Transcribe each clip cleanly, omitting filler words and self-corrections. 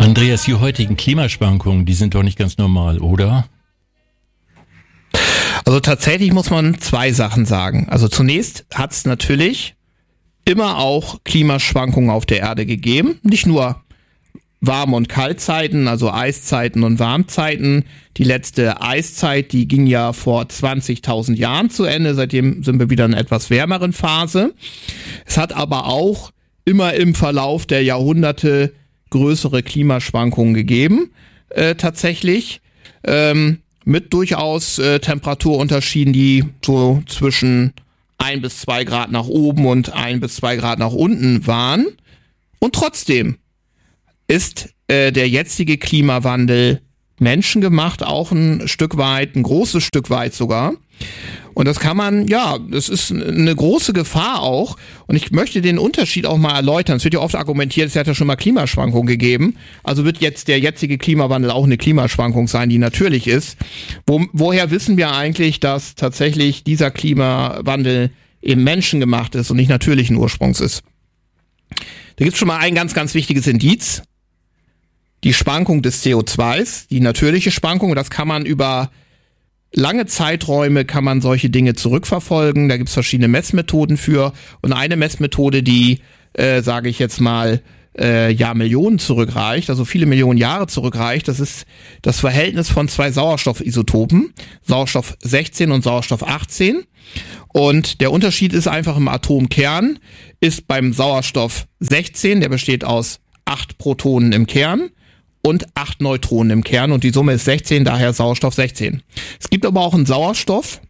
Andreas, die heutigen Klimaschwankungen, die sind doch nicht ganz normal, oder? Also tatsächlich muss man zwei Sachen sagen. Also zunächst hat es natürlich immer auch Klimaschwankungen auf der Erde gegeben. Nicht nur Warm- und Kaltzeiten, also Eiszeiten und Warmzeiten. Die letzte Eiszeit, die ging ja vor 20.000 Jahren zu Ende. Seitdem sind wir wieder in einer etwas wärmeren Phase. Es hat aber auch immer im Verlauf der Jahrhunderte größere Klimaschwankungen gegeben, tatsächlich. Mit durchaus Temperaturunterschieden, die so zwischen 1 bis 2 Grad nach oben und 1 bis 2 Grad nach unten waren. Und trotzdem ist der jetzige Klimawandel menschengemacht, auch ein Stück weit, ein großes Stück weit sogar. Und das kann man, das ist eine große Gefahr auch. Und ich möchte den Unterschied auch mal erläutern. Es wird ja oft argumentiert, es hat ja schon mal Klimaschwankungen gegeben. Also wird jetzt der jetzige Klimawandel auch eine Klimaschwankung sein, die natürlich ist. Woher wissen wir eigentlich, dass tatsächlich dieser Klimawandel eben menschengemacht ist und nicht natürlichen Ursprungs ist? Da gibt es schon mal ein ganz, ganz wichtiges Indiz. Die Schwankung des CO2s, die natürliche Schwankung. Das kann man über lange Zeiträume kann man solche Dinge zurückverfolgen. Da gibt es verschiedene Messmethoden für. Und eine Messmethode, die, sage ich jetzt mal, Millionen zurückreicht, also viele Millionen Jahre zurückreicht, das ist das Verhältnis von zwei Sauerstoffisotopen, Sauerstoff 16 und Sauerstoff 18. Und der Unterschied ist einfach im Atomkern, ist beim Sauerstoff 16, der besteht aus 8 Protonen im Kern, und 8 Neutronen im Kern und die Summe ist 16, daher Sauerstoff 16. Es gibt aber auch einen Sauerstoff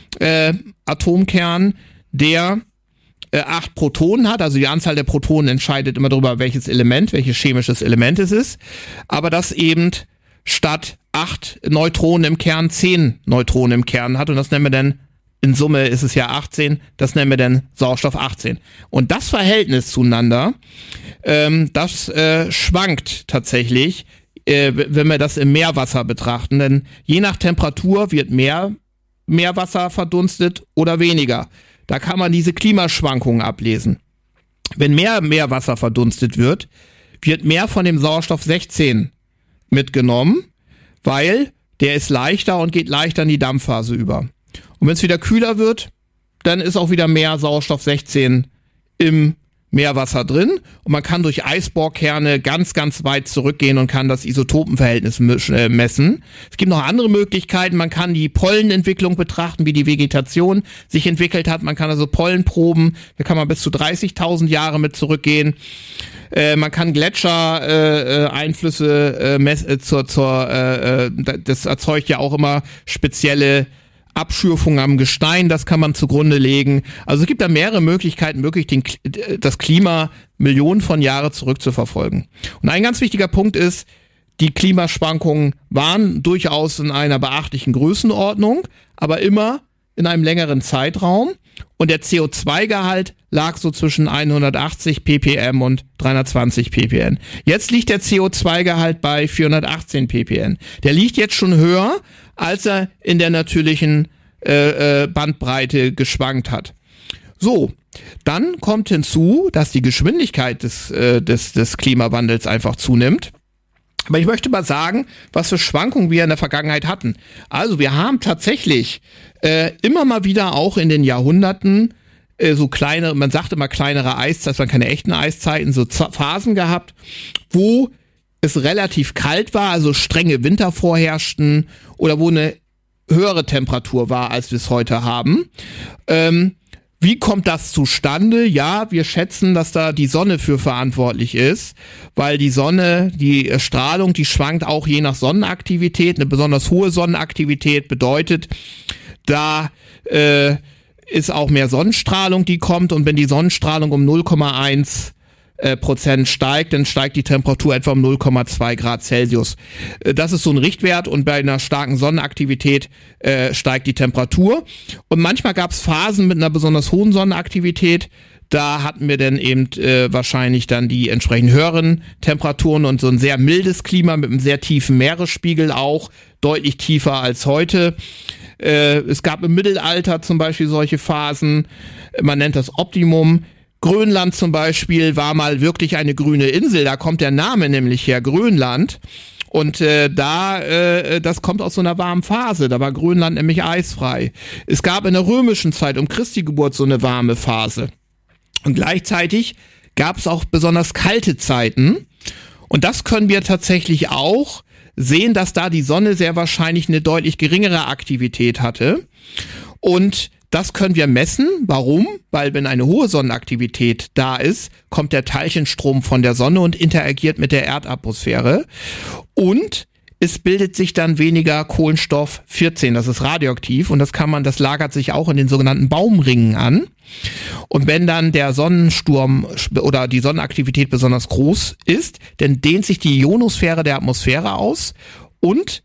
Atomkern, der 8 Protonen hat, also die Anzahl der Protonen entscheidet immer darüber, welches chemisches Element es ist, aber das eben statt 8 Neutronen im Kern 10 Neutronen im Kern hat und das nennen wir dann, in Summe ist es ja 18, das nennen wir dann Sauerstoff 18. Und das Verhältnis zueinander, das schwankt tatsächlich, wenn wir das im Meerwasser betrachten. Denn je nach Temperatur wird mehr Meerwasser verdunstet oder weniger. Da kann man diese Klimaschwankungen ablesen. Wenn mehr Meerwasser verdunstet wird mehr von dem Sauerstoff 16 mitgenommen, weil der ist leichter und geht leichter in die Dampfphase über. Und wenn es wieder kühler wird, dann ist auch wieder mehr Sauerstoff 16 im Meerwasser drin. Und man kann durch Eisbohrkerne ganz, ganz weit zurückgehen und kann das Isotopenverhältnis messen. Es gibt noch andere Möglichkeiten. Man kann die Pollenentwicklung betrachten, wie die Vegetation sich entwickelt hat. Man kann also Pollenproben, da kann man bis zu 30.000 Jahre mit zurückgehen. Man kann Gletscher-Einflüsse das erzeugt ja auch immer spezielle Abschürfung am Gestein, das kann man zugrunde legen. Also es gibt da mehrere Möglichkeiten, wirklich das Klima Millionen von Jahren zurückzuverfolgen. Und ein ganz wichtiger Punkt ist, die Klimaschwankungen waren durchaus in einer beachtlichen Größenordnung, aber immer in einem längeren Zeitraum. Und der CO2-Gehalt lag so zwischen 180 ppm und 320 ppm. Jetzt liegt der CO2-Gehalt bei 418 ppm. Der liegt jetzt schon höher, als er in der natürlichen Bandbreite geschwankt hat. So, dann kommt hinzu, dass die Geschwindigkeit des Klimawandels einfach zunimmt. Aber ich möchte mal sagen, was für Schwankungen wir in der Vergangenheit hatten. Also wir haben tatsächlich immer mal wieder auch in den Jahrhunderten so kleinere, man sagt immer kleinere Eiszeiten, das waren keine echten Eiszeiten, so Phasen gehabt, wo es relativ kalt war, also strenge Winter vorherrschten oder wo eine höhere Temperatur war, als wir es heute haben. Wie kommt das zustande? Ja, wir schätzen, dass da die Sonne für verantwortlich ist, weil die Sonne, die Strahlung, die schwankt auch je nach Sonnenaktivität. Eine besonders hohe Sonnenaktivität bedeutet, da ist auch mehr Sonnenstrahlung, die kommt, und wenn die Sonnenstrahlung um 0,1% steigt, dann steigt die Temperatur etwa um 0,2 Grad Celsius. Das ist so ein Richtwert, und bei einer starken Sonnenaktivität steigt die Temperatur. Und manchmal gab es Phasen mit einer besonders hohen Sonnenaktivität, da hatten wir dann eben wahrscheinlich dann die entsprechend höheren Temperaturen und so ein sehr mildes Klima mit einem sehr tiefen Meeresspiegel, auch deutlich tiefer als heute. Es gab im Mittelalter zum Beispiel solche Phasen, man nennt das Optimum. Grönland zum Beispiel war mal wirklich eine grüne Insel, da kommt der Name nämlich her, Grönland. Und das kommt aus so einer warmen Phase, da war Grönland nämlich eisfrei. Es gab in der römischen Zeit um Christi Geburt so eine warme Phase. Und gleichzeitig gab es auch besonders kalte Zeiten. Und das können wir tatsächlich auch sehen, dass da die Sonne sehr wahrscheinlich eine deutlich geringere Aktivität hatte. Und das können wir messen. Warum? Weil wenn eine hohe Sonnenaktivität da ist, kommt der Teilchenstrom von der Sonne und interagiert mit der Erdatmosphäre. Und es bildet sich dann weniger Kohlenstoff 14, das ist radioaktiv und das lagert sich auch in den sogenannten Baumringen an. Und wenn dann der Sonnensturm oder die Sonnenaktivität besonders groß ist, dann dehnt sich die Ionosphäre der Atmosphäre aus und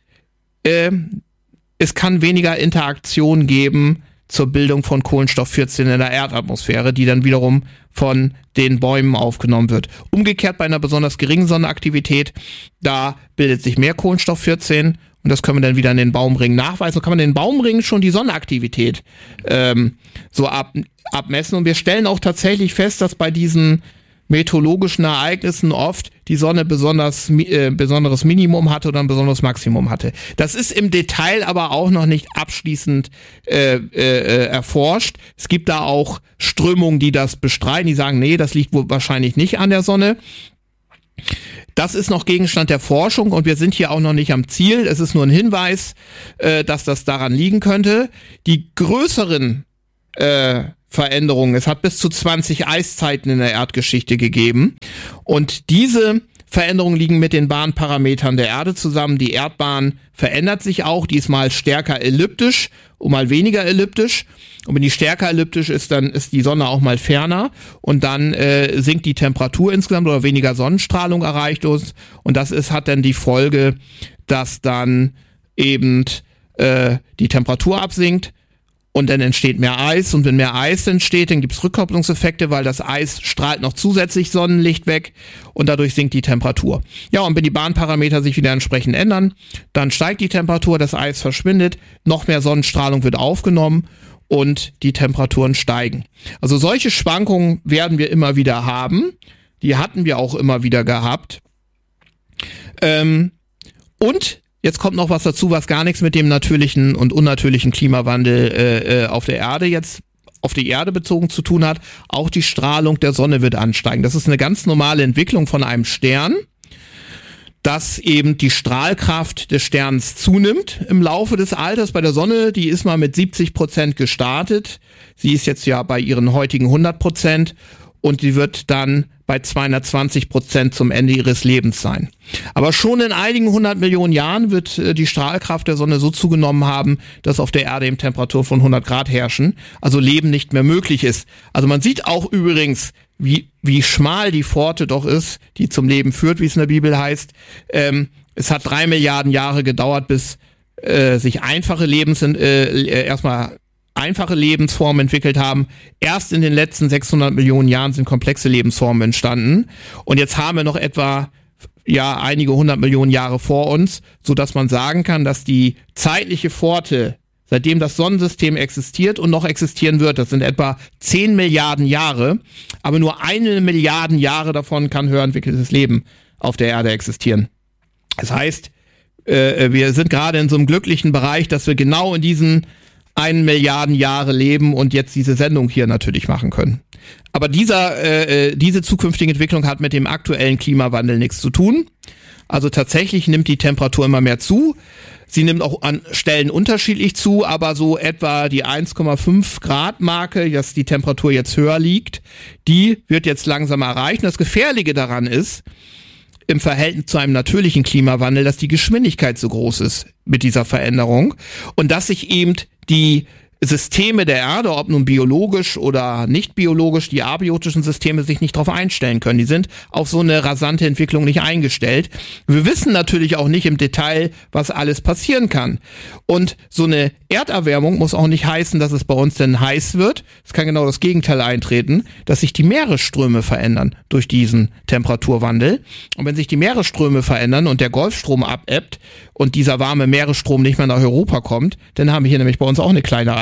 es kann weniger Interaktion geben zur Bildung von Kohlenstoff 14 in der Erdatmosphäre, die dann wiederum von den Bäumen aufgenommen wird. Umgekehrt bei einer besonders geringen Sonnenaktivität, da bildet sich mehr Kohlenstoff 14 und das können wir dann wieder in den Baumringen nachweisen. So kann man in den Baumringen schon die Sonnenaktivität abmessen und wir stellen auch tatsächlich fest, dass bei diesen meteorologischen Ereignissen oft die Sonne besonderes Minimum hatte oder ein besonderes Maximum hatte. Das ist im Detail aber auch noch nicht abschließend erforscht. Es gibt da auch Strömungen, die das bestreiten, die sagen, nee, das liegt wohl wahrscheinlich nicht an der Sonne. Das ist noch Gegenstand der Forschung und wir sind hier auch noch nicht am Ziel. Es ist nur ein Hinweis, dass das daran liegen könnte. Die größeren Veränderungen. Es hat bis zu 20 Eiszeiten in der Erdgeschichte gegeben. Und diese Veränderungen liegen mit den Bahnparametern der Erde zusammen. Die Erdbahn verändert sich auch, die ist mal stärker elliptisch und mal weniger elliptisch. Und wenn die stärker elliptisch ist, dann ist die Sonne auch mal ferner und dann sinkt die Temperatur insgesamt oder weniger Sonnenstrahlung erreicht uns. Und das hat dann die Folge, dass dann eben die Temperatur absinkt. Und dann entsteht mehr Eis und wenn mehr Eis entsteht, dann gibt's Rückkopplungseffekte, weil das Eis strahlt noch zusätzlich Sonnenlicht weg und dadurch sinkt die Temperatur. Ja, und wenn die Bahnparameter sich wieder entsprechend ändern, dann steigt die Temperatur, das Eis verschwindet, noch mehr Sonnenstrahlung wird aufgenommen und die Temperaturen steigen. Also solche Schwankungen werden wir immer wieder haben. Die hatten wir auch immer wieder gehabt. Und jetzt kommt noch was dazu, was gar nichts mit dem natürlichen und unnatürlichen Klimawandel auf der Erde jetzt auf die Erde bezogen zu tun hat. Auch die Strahlung der Sonne wird ansteigen. Das ist eine ganz normale Entwicklung von einem Stern, dass eben die Strahlkraft des Sterns zunimmt im Laufe des Alters. Bei der Sonne, die ist mal mit 70% gestartet. Sie ist jetzt ja bei ihren heutigen 100% und sie wird dann bei 220% zum Ende ihres Lebens sein. Aber schon in einigen 100 Millionen Jahren wird die Strahlkraft der Sonne so zugenommen haben, dass auf der Erde eben Temperaturen von 100 Grad herrschen, also Leben nicht mehr möglich ist. Also man sieht auch übrigens, wie schmal die Pforte doch ist, die zum Leben führt, wie es in der Bibel heißt. Es hat 3 Milliarden Jahre gedauert, bis sich einfache Lebensformen entwickelt haben. Erst in den letzten 600 Millionen Jahren sind komplexe Lebensformen entstanden. Und jetzt haben wir noch etwa einige 100 Millionen Jahre vor uns, so dass man sagen kann, dass die zeitliche Pforte, seitdem das Sonnensystem existiert und noch existieren wird, das sind etwa 10 Milliarden Jahre, aber nur 1 Milliarde Jahre davon kann höher entwickeltes Leben auf der Erde existieren. Das heißt, wir sind gerade in so einem glücklichen Bereich, dass wir genau in diesen 1 Milliarden Jahre leben und jetzt diese Sendung hier natürlich machen können. Aber diese zukünftige Entwicklung hat mit dem aktuellen Klimawandel nichts zu tun. Also tatsächlich nimmt die Temperatur immer mehr zu. Sie nimmt auch an Stellen unterschiedlich zu, aber so etwa die 1,5 Grad Marke, dass die Temperatur jetzt höher liegt, die wird jetzt langsam erreichen. Das Gefährliche daran ist, im Verhältnis zu einem natürlichen Klimawandel, dass die Geschwindigkeit so groß ist mit dieser Veränderung und dass sich eben die Systeme der Erde, ob nun biologisch oder nicht biologisch, die abiotischen Systeme sich nicht darauf einstellen können. Die sind auf so eine rasante Entwicklung nicht eingestellt. Wir wissen natürlich auch nicht im Detail, was alles passieren kann. Und so eine Erderwärmung muss auch nicht heißen, dass es bei uns denn heiß wird. Es kann genau das Gegenteil eintreten, dass sich die Meeresströme verändern durch diesen Temperaturwandel. Und wenn sich die Meeresströme verändern und der Golfstrom abebbt und dieser warme Meeresstrom nicht mehr nach Europa kommt, dann haben wir hier nämlich bei uns auch eine kleine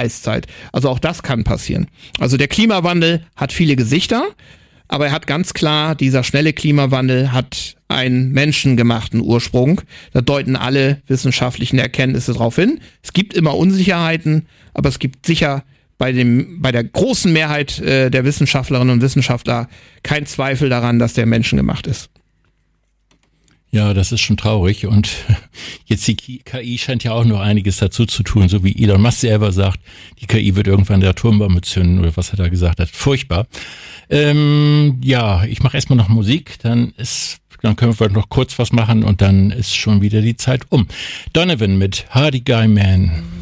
Eiszeit. Also auch das kann passieren. Also der Klimawandel hat viele Gesichter, aber er hat ganz klar, dieser schnelle Klimawandel hat einen menschengemachten Ursprung. Da deuten alle wissenschaftlichen Erkenntnisse darauf hin. Es gibt immer Unsicherheiten, aber es gibt sicher bei der großen Mehrheit der Wissenschaftlerinnen und Wissenschaftler kein Zweifel daran, dass der menschengemacht ist. Ja, das ist schon traurig und jetzt die KI scheint ja auch noch einiges dazu zu tun, so wie Elon Musk selber sagt, die KI wird irgendwann der Atombombe zünden oder was hat er gesagt hat. Furchtbar. Ja, ich mache erstmal noch Musik, dann können wir noch kurz was machen und dann ist schon wieder die Zeit um. Donovan mit Hardy Guy Man.